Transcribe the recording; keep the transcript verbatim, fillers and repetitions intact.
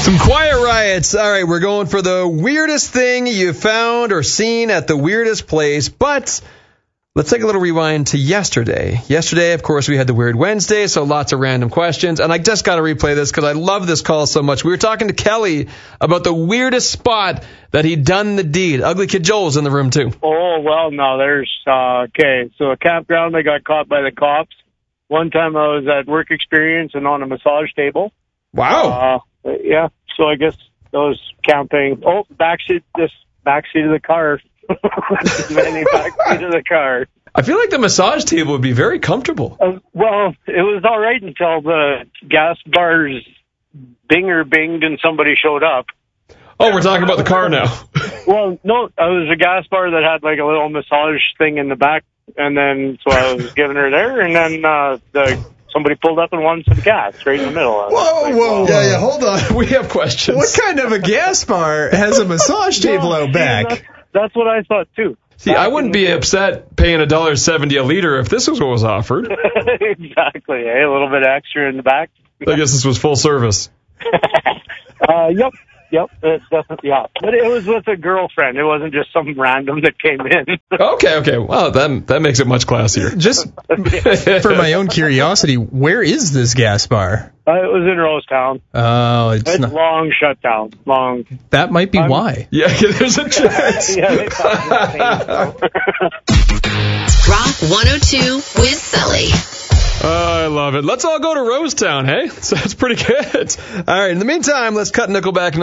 Some Quiet Riots. All right, we're going for the weirdest thing you found or seen at the weirdest place, but let's take a little rewind to yesterday. Yesterday, of course, we had the Weird Wednesday, so lots of random questions, and I just got to replay this because I love this call so much. We were talking to Kelly about the weirdest spot that he'd done the deed. Ugly Kid Joel's in the room, too. Oh, well, no, there's, uh, okay, so a campground, I got caught by the cops. One time I was at work experience and on a massage table. Wow. Uh, yeah, so I guess I was camping. Oh, backseat, this backseat of the car. Many backseat of the car. I feel like the massage table would be very comfortable. Uh, well, it was all right until the gas bars binger binged and somebody showed up. Oh, we're talking about the car now. Well, no, it was a gas bar that had like a little massage thing in the back, and then so I was giving her there, and then uh, the somebody pulled up and wanted some gas right in the middle. Whoa, like, whoa, yeah, yeah, hold on. We have questions. What kind of a gas bar has a massage table no, out back? That's, that's what I thought, too. See, I wouldn't be upset paying one dollar seventy a liter if this was what was offered. Exactly. Hey, a little bit extra in the back. I guess this was full service. uh, yep. Yep, it's definitely, yeah. But it was with a girlfriend. It wasn't just some random that came in. Okay, okay. Well, that, that makes it much classier. Just for my own curiosity, where is this gas bar? Uh, it was in Rosetown. Oh, it's, it's not... long shut down. Long. That might be I'm... why. Yeah, there's a chance. Yeah, they thought it was Rock one oh two with Sully. Oh, I love it. Let's all go to Rosetown, hey? So that's pretty good. All right, in the meantime, let's cut Nickelback